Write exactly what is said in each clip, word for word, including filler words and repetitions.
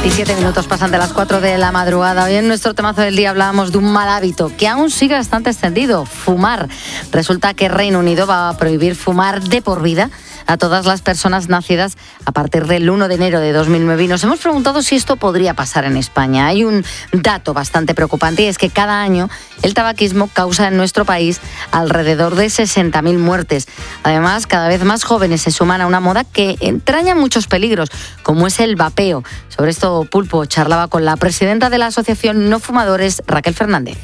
veintisiete minutos pasan de las cuatro de la madrugada. Hoy en nuestro temazo del día hablábamos de un mal hábito que aún sigue bastante extendido, fumar. Resulta que Reino Unido va a prohibir fumar de por vida a todas las personas nacidas a partir del uno de enero de dos mil nueve. Y nos hemos preguntado si esto podría pasar en España. Hay un dato bastante preocupante y es que cada año el tabaquismo causa en nuestro país alrededor de sesenta mil muertes. Además, cada vez más jóvenes se suman a una moda que entraña muchos peligros, como es el vapeo. Sobre esto, Pulpo charlaba con la presidenta de la Asociación No Fumadores, Raquel Fernández.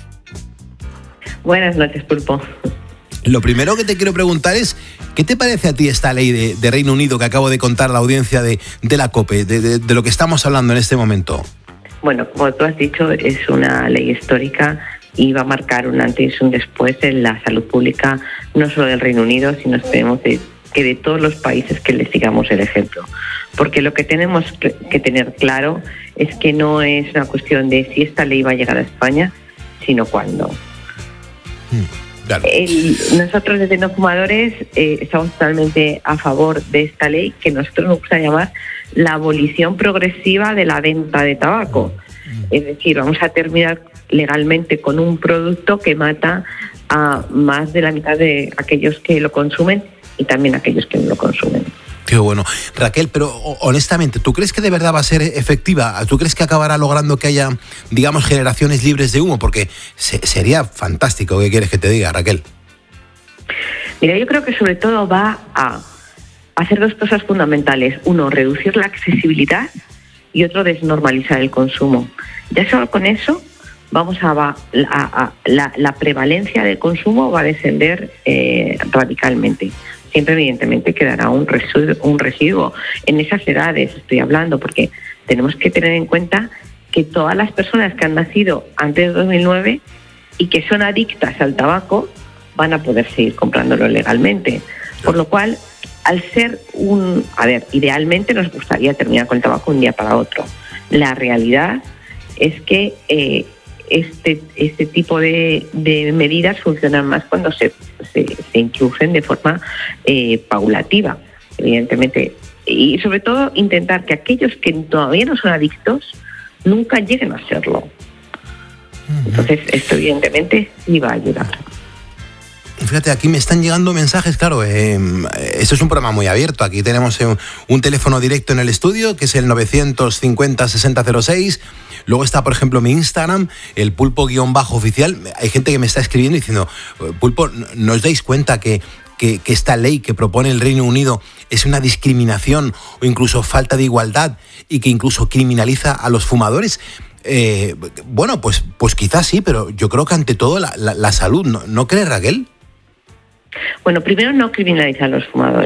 Buenas noches, Pulpo. Lo primero que te quiero preguntar es, ¿qué te parece a ti esta ley de, de Reino Unido que acabo de contar a la audiencia de, de la COPE, de, de, de lo que estamos hablando en este momento? Bueno, como tú has dicho, es una ley histórica y va a marcar un antes y un después en la salud pública, no solo del Reino Unido, sino esperemos de, que de todos los países que les sigamos el ejemplo. Porque lo que tenemos que tener claro es que no es una cuestión de si esta ley va a llegar a España, sino cuándo. Hmm. Claro. El, nosotros desde No Fumadores eh, estamos totalmente a favor de esta ley que nosotros nos gusta llamar la abolición progresiva de la venta de tabaco. Es decir, vamos a terminar legalmente con un producto que mata a más de la mitad de aquellos que lo consumen y también a aquellos que no lo consumen. Qué bueno. Raquel, pero honestamente, ¿tú crees que de verdad va a ser efectiva? ¿Tú crees que acabará logrando que haya, digamos, generaciones libres de humo? Porque se, sería fantástico. ¿Qué quieres que te diga, Raquel? Mira, yo creo que sobre todo va a hacer dos cosas fundamentales. Uno, reducir la accesibilidad y otro, desnormalizar el consumo. Ya solo con eso vamos a, a, a la, la prevalencia del consumo va a descender eh, radicalmente. Siempre evidentemente quedará un residuo, un residuo en esas edades, estoy hablando, porque tenemos que tener en cuenta que todas las personas que han nacido antes de dos mil nueve y que son adictas al tabaco van a poder seguir comprándolo legalmente. Por lo cual, al ser un... A ver, idealmente nos gustaría terminar con el tabaco un día para otro. La realidad es que eh, este, este tipo de, de medidas funcionan más cuando se, se, se introducen de forma eh, paulativa, evidentemente. Y sobre todo intentar que aquellos que todavía no son adictos nunca lleguen a serlo. Entonces, esto evidentemente sí va a ayudar. Fíjate, aquí me están llegando mensajes, claro, eh, esto es un programa muy abierto, aquí tenemos un, un teléfono directo en el estudio, que es el novecientos cincuenta sesenta cero seis, luego está, por ejemplo, mi Instagram, el pulpo-oficial, hay gente que me está escribiendo diciendo, Pulpo, ¿no os dais cuenta que, que, que esta ley que propone el Reino Unido es una discriminación o incluso falta de igualdad y que incluso criminaliza a los fumadores? Eh, bueno, pues, pues quizás sí, pero yo creo que ante todo la, la, la salud, ¿no, ¿no crees, Raquel? Bueno, primero no criminaliza a los fumadores.